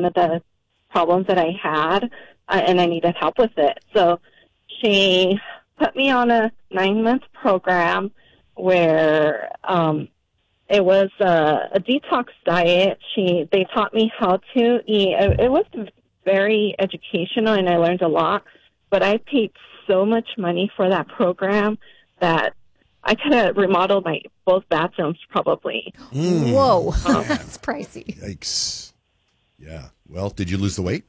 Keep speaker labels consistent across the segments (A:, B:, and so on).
A: one of the problems that I had, and I needed help with it. So she put me on a 9-month program where it was a detox diet. They taught me how to eat. It was very educational, and I learned a lot. But I paid so much money for that program that I could have remodeled both bathrooms probably.
B: Whoa, that's pricey.
C: Yikes. Yeah. Well, did you lose the weight?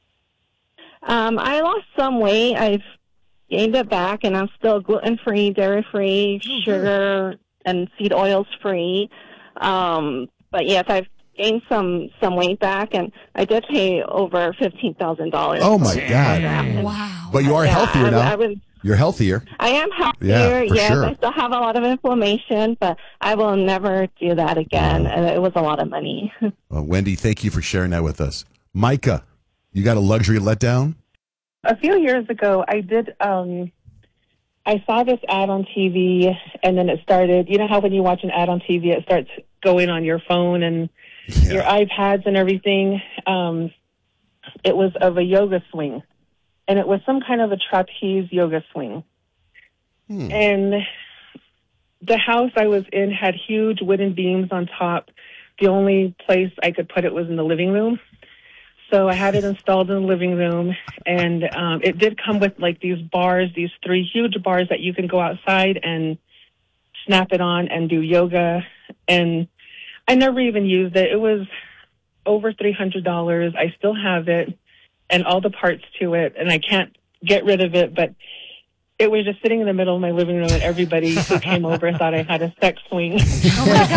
A: I lost some weight. I've gained it back, and I'm still gluten-free, dairy-free, sugar and seed oils free. But yes, I've gained some weight back, and I did pay over $15,000.
C: Oh my God!
B: Wow!
C: But you are healthier now. You're healthier.
A: I am healthier.
C: Yeah, for
A: yes,
C: sure.
A: I still have a lot of inflammation, but I will never do that again. It was a lot of money.
C: Well, Wendy, thank you for sharing that with us. Micah, you got a luxury letdown?
D: A few years ago, I did. I saw this ad on TV, and then it started. You know how when you watch an ad on TV, it starts going on your phone and your iPads and everything. It was of a yoga swing, and it was some kind of a trapeze yoga swing. And the house I was in had huge wooden beams on top. The only place I could put it was in the living room. So I had it installed in the living room, and it did come with like these bars, these 3 huge bars that you can go outside and snap it on and do yoga. And I never even used it. It was over $300. I still have it and all the parts to it, and I can't get rid of it, but it was just sitting in the middle of my living room, and everybody who came over thought I had a sex swing.
B: Oh my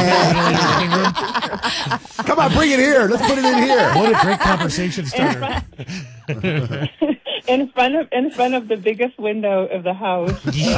B: gosh!
C: Come on, bring it here. Let's put it in here.
E: What a great conversation starter.
D: in front of the biggest window of the house.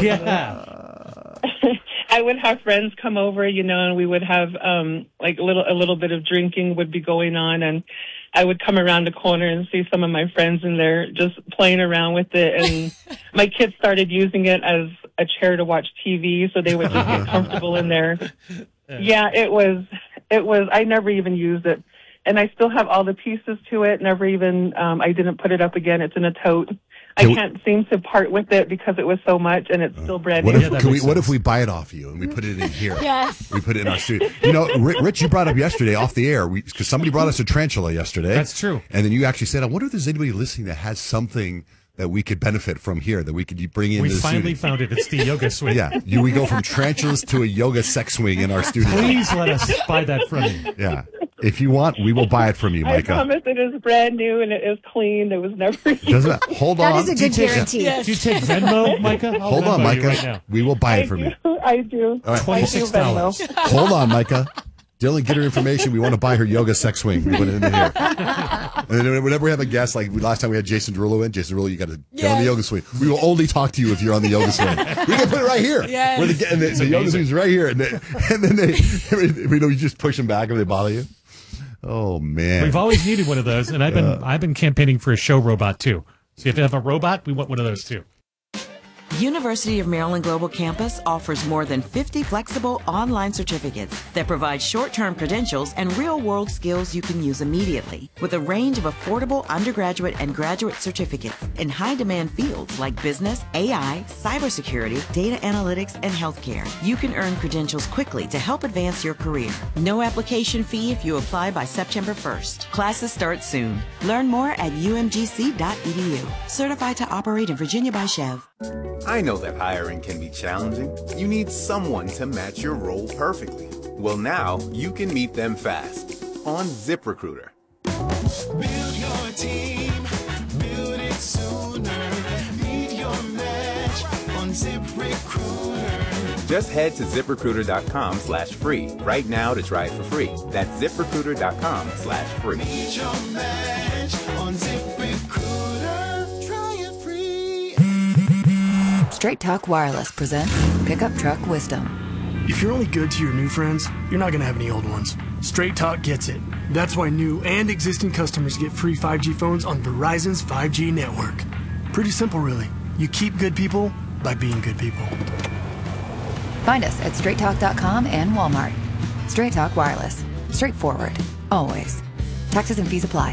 E: Yeah.
D: I would have friends come over, and we would have like a little bit of drinking would be going on, and I would come around the corner and see some of my friends in there just playing around with it. And my kids started using it as a chair to watch TV, so they would just get comfortable in there. Yeah, it was, I never even used it. And I still have all the pieces to it. Never even, I didn't put it up again. It's in a tote. I can't seem to part with it because it was so much, and it's still brand new.
C: What if we buy it off you and we put it in here?
B: Yes.
C: We put it in our studio. Rich, you brought up yesterday off the air, because somebody brought us a tarantula yesterday.
E: That's true.
C: And then you actually said, I wonder if there's anybody listening that has something that we could benefit from here, that we could bring in.
E: We
C: the
E: finally
C: studio.
E: found it. It's the yoga swing.
C: Yeah. We go from tarantulas to a yoga sex swing in our studio.
E: Please let us buy that from you.
C: Yeah. If you want, we will buy it from you, Micah.
D: I promise it is brand new and it is clean. It was never used.
C: Doesn't it? Hold on.
B: That is a good guarantee.
E: Do you take Venmo, Micah?
C: Hold on, Micah.
E: Right now.
C: We will buy it from you.
D: I do.
C: All right.
E: $26.
C: Hold on, Micah. Dylan, get her information. We want to buy her yoga sex swing. We put it in here. And then whenever we have a guest, like last time we had Jason Derulo in, you got to get on the yoga swing. We will only talk to you if you're on the yoga swing. We can put it right here.
B: Yes.
C: The yoga swing's right here. And then you just push them back if they bother you. Oh, man.
E: We've always needed one of those, and I've been campaigning for a show robot, too. So if you have a robot, we want one of those, too.
F: University of Maryland Global Campus offers more than 50 flexible online certificates that provide short-term credentials and real-world skills you can use immediately, with a range of affordable undergraduate and graduate certificates in high-demand fields like business, AI, cybersecurity, data analytics, and healthcare. You can earn credentials quickly to help advance your career. No application fee if you apply by September 1st. Classes start soon. Learn more at umgc.edu. Certified to operate in Virginia by Chev.
G: I know that hiring can be challenging. You need someone to match your role perfectly. Well, now you can meet them fast on ZipRecruiter.
H: Build your team, build it sooner. Meet your match on ZipRecruiter.
G: Just head to ZipRecruiter.com/free right now to try it for free. That's ZipRecruiter.com/free.
H: Meet your match on ZipRecruiter. Try it free.
I: Straight Talk Wireless presents Pickup Truck Wisdom.
J: If you're only good to your new friends, you're not going to have any old ones. Straight Talk gets it. That's why new and existing customers get free 5G phones on Verizon's 5G network. Pretty simple, really. You keep good people by being good people.
I: Find us at straighttalk.com and Walmart. Straight Talk Wireless. Straightforward. Always. Taxes and fees apply.